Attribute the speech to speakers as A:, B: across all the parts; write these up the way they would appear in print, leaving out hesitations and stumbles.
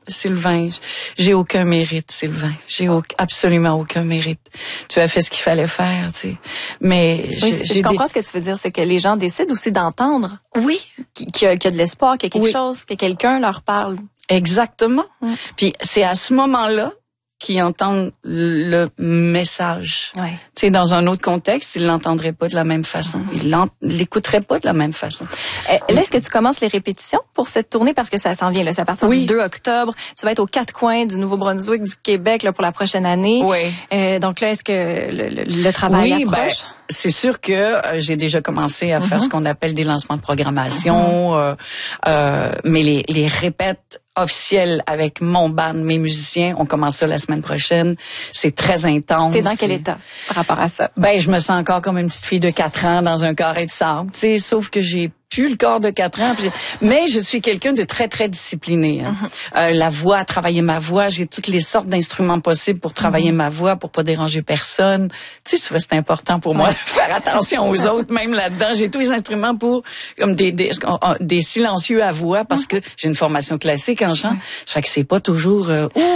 A: Sylvain, j'ai aucun mérite, Sylvain. J'ai absolument aucun mérite. Tu as fait ce qu'il fallait faire, tu sais. Mais
B: je comprends ce que tu veux dire, c'est que les gens décident aussi d'entendre.
A: Oui.
B: Qu'il y a de l'espoir, qu'il y a quelque chose, que quelqu'un leur parle.
A: Exactement. Puis c'est à ce moment-là qu'ils entendent le message.
B: Ouais.
A: Tu sais, dans un autre contexte, ils l'entendraient pas de la même façon. Ils l'écouteraient pas de la même façon.
B: Là, est-ce que tu commences les répétitions pour cette tournée? Parce que ça s'en vient, là. C'est à partir du 2 octobre. Tu vas être aux 4 coins du Nouveau-Brunswick, du Québec, là, pour la prochaine année.
A: Oui.
B: Donc là, est-ce que le travail approche?
A: C'est sûr que j'ai déjà commencé à faire ce qu'on appelle des lancements de programmation, mais les répètes officielles avec mon band, mes musiciens, on commence ça la semaine prochaine. C'est très intense.
B: T'es dans quel état par rapport à ça?
A: Ben, je me sens encore comme une petite fille de 4 ans dans un carré de sable, tu sais, sauf que j'ai plus le corps de 4 ans. Mais je suis quelqu'un de très, très discipliné. Hein. La voix, travailler ma voix, j'ai toutes les sortes d'instruments possibles pour travailler ma voix, pour pas déranger personne. Tu sais, c'est important pour moi de faire attention aux autres, même là-dedans. J'ai tous les instruments pour, comme des silencieux à voix, parce que j'ai une formation classique en chant. Ça fait que c'est pas toujours,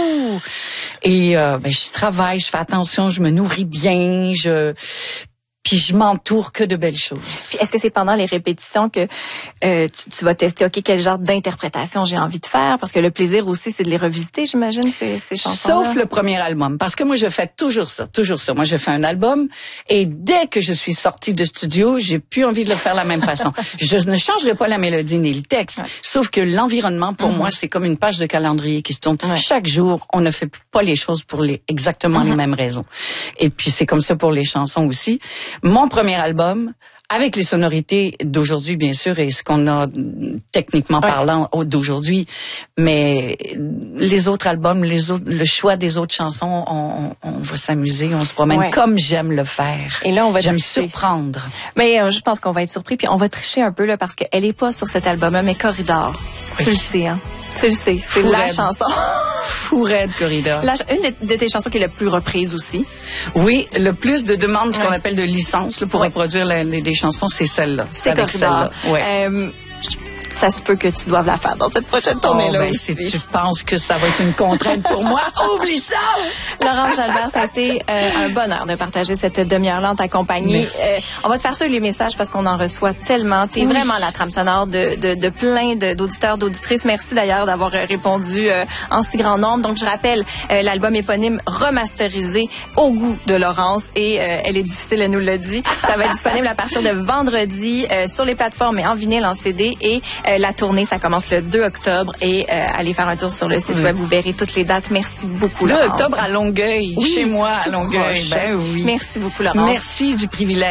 A: Et, je travaille, je fais attention, je me nourris bien, puis je m'entoure que de belles choses.
B: Puis est-ce que c'est pendant les répétitions que tu vas tester, quel genre d'interprétation j'ai envie de faire? Parce que le plaisir aussi, c'est de les revisiter, j'imagine, ces chansons-là.
A: Sauf le premier album. Parce que moi, je fais toujours ça. Moi, je fais un album et dès que je suis sortie de studio, j'ai plus envie de le faire de la même façon. Je ne changerai pas la mélodie ni le texte. Ouais. Sauf que l'environnement, pour moi, c'est comme une page de calendrier qui se tourne. Ouais. Chaque jour, on ne fait pas les choses pour exactement les mêmes raisons. Et puis, c'est comme ça pour les chansons aussi. Mon premier album, avec les sonorités d'aujourd'hui, bien sûr, et ce qu'on a techniquement parlant d'aujourd'hui, mais les autres albums, le choix des autres chansons, on va s'amuser, on se promène comme j'aime le faire.
B: Et là,
A: j'aime surprendre.
B: Mais je pense qu'on va être surpris, puis on va tricher un peu là parce qu'elle est pas sur cet album-là, mais Corridor, tu le sais, hein. Tu le sais, c'est la chanson.
A: Fourette, Corridor.
B: Une de tes chansons qui est la plus reprise aussi.
A: Oui, le plus de demandes, ce qu'on appelle de licence pour reproduire des chansons, c'est celle-là.
B: C'est Corridor. Ça se peut que tu doives la faire dans cette prochaine tournée-là aussi.
A: Si tu penses que ça va être une contrainte pour moi, oublie ça!
B: Laurence Jalbert, ça a été un bonheur de partager cette demi-heure-là en ta compagnie. On va te faire suivre les messages parce qu'on en reçoit tellement. T'es vraiment la trame sonore de plein d'auditeurs, d'auditrices. Merci d'ailleurs d'avoir répondu en si grand nombre. Donc, je rappelle, l'album éponyme remasterisé au goût de Laurence et elle est difficile, elle nous l'a dit. Ça va être disponible à partir de vendredi sur les plateformes et en vinyle, en CD et la tournée, ça commence le 2 octobre et allez faire un tour sur le site web, vous verrez toutes les dates. Merci beaucoup, Laurence.
A: 2 octobre à Longueuil, chez moi à Longueuil.
B: Merci beaucoup, Laurence.
A: Merci du privilège.